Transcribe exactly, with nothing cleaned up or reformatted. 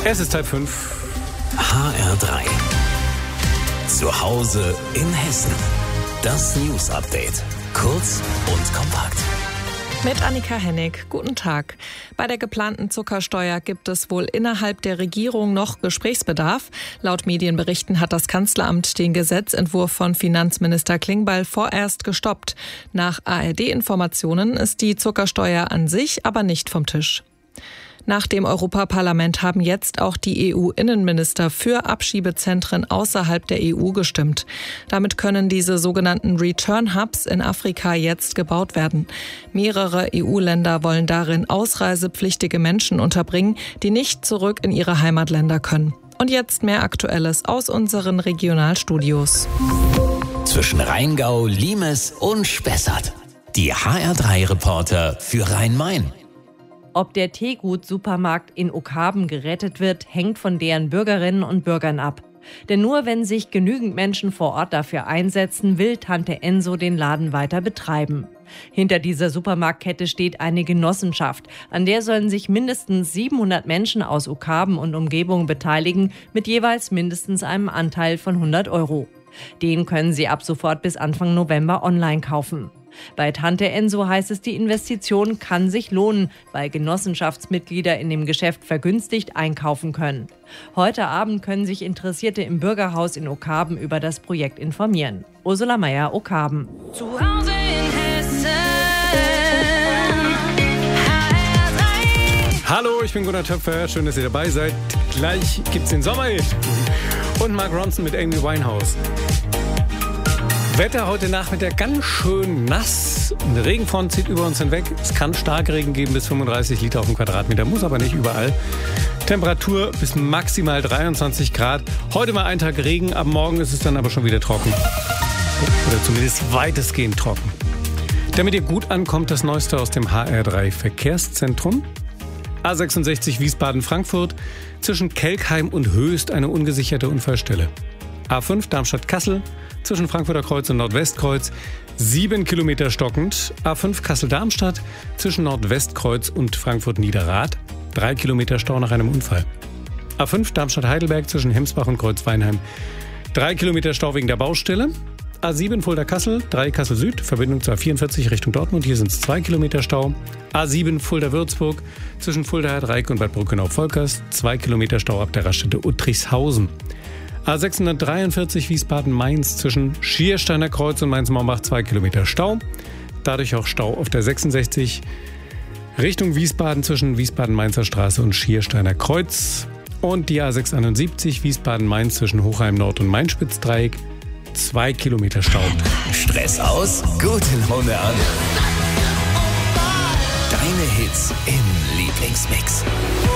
Es ist halb fünf. H R drei. Zu Hause in Hessen. Das News Update. Kurz und kompakt. Mit Annika Hennig. Guten Tag. Bei der geplanten Zuckersteuer gibt es wohl innerhalb der Regierung noch Gesprächsbedarf. Laut Medienberichten hat das Kanzleramt den Gesetzentwurf von Finanzminister Klingbeil vorerst gestoppt. Nach A R D-Informationen ist die Zuckersteuer an sich aber nicht vom Tisch. Nach dem Europaparlament haben jetzt auch die E U-Innenminister für Abschiebezentren außerhalb der E U gestimmt. Damit können diese sogenannten Return-Hubs in Afrika jetzt gebaut werden. Mehrere E U-Länder wollen darin ausreisepflichtige Menschen unterbringen, die nicht zurück in ihre Heimatländer können. Und jetzt mehr Aktuelles aus unseren Regionalstudios. Zwischen Rheingau, Limes und Spessart. Die H R drei Reporter für Rhein-Main. Ob der Teegut-Supermarkt in Ockhaben gerettet wird, hängt von deren Bürgerinnen und Bürgern ab. Denn nur wenn sich genügend Menschen vor Ort dafür einsetzen, will Tante Enso den Laden weiter betreiben. Hinter dieser Supermarktkette steht eine Genossenschaft. An der sollen sich mindestens siebenhundert Menschen aus Ockhaben und Umgebung beteiligen, mit jeweils mindestens einem Anteil von hundert Euro. Den können sie ab sofort bis Anfang November online kaufen. Bei Tante Enso heißt es, die Investition kann sich lohnen, weil Genossenschaftsmitglieder in dem Geschäft vergünstigt einkaufen können. Heute Abend können sich Interessierte im Bürgerhaus in Ockhaben über das Projekt informieren. Ursula Meier, Ockhaben. Zu Hause in Hessen. Hallo, ich bin Gunnar Töpfer. Schön, dass ihr dabei seid. Gleich gibt's den Sommerhit. Und Mark Ronson mit Amy Winehouse. Wetter heute Nachmittag ganz schön nass. Eine Regenfront zieht über uns hinweg. Es kann Starkregen geben bis fünfunddreißig Liter auf dem Quadratmeter, muss aber nicht überall. Temperatur bis maximal dreiundzwanzig Grad. Heute mal ein Tag Regen, ab morgen ist es dann aber schon wieder trocken. Oder zumindest weitestgehend trocken. Damit ihr gut ankommt, das Neueste aus dem H R drei Verkehrszentrum. A sechsundsechzig Wiesbaden-Frankfurt, zwischen Kelkheim und Höchst eine ungesicherte Unfallstelle. A fünf Darmstadt-Kassel, zwischen Frankfurter Kreuz und Nordwestkreuz, sieben Kilometer stockend. A fünf Kassel-Darmstadt, zwischen Nordwestkreuz und Frankfurt-Niederrad, drei Kilometer Stau nach einem Unfall. A fünf Darmstadt-Heidelberg, zwischen Hemsbach und Kreuzweinheim, drei Kilometer Stau wegen der Baustelle. A sieben Fulda-Kassel, drei Kassel-Süd, Verbindung zur A vierundvierzig Richtung Dortmund, hier sind es zwei Kilometer Stau. A sieben Fulda-Würzburg, zwischen Fulda-Herdreik und Bad Brückenau-Volkers, zwei Kilometer Stau ab der Raststätte Uttrichshausen. A sechshundertdreiundvierzig Wiesbaden-Mainz, zwischen Schiersteiner Kreuz und Mainz-Mombach, zwei Kilometer Stau. Dadurch auch Stau auf der sechsundsechzig Richtung Wiesbaden zwischen Wiesbaden-Mainzer Straße und Schiersteiner Kreuz. Und die A sechshunderteinundsiebzig Wiesbaden-Mainz zwischen Hochheim-Nord und Main-Spitzdreieck, zwei Kilometer Stau. Stress aus, gute Laune an. Deine Hits im Lieblingsmix.